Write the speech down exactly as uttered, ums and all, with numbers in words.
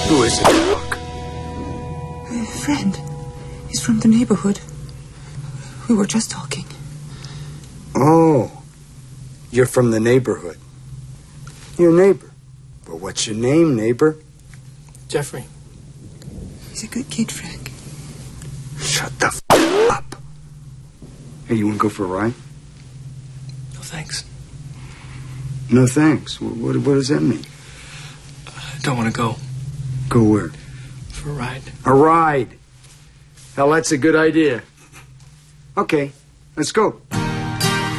Who is it, Doc? A friend. He's from the neighborhood. We were just talking. Oh. You're from the neighborhood. Your neighbor. Well, what's your name, neighbor? Jeffrey. He's a good kid, Frank. Shut the f*** up. Hey, you want to go for a ride? No, thanks. No, thanks. What, what, what does that mean? I don't want to go. Go where? For a ride. A ride. Hell, that's a good idea. Okay, let's go.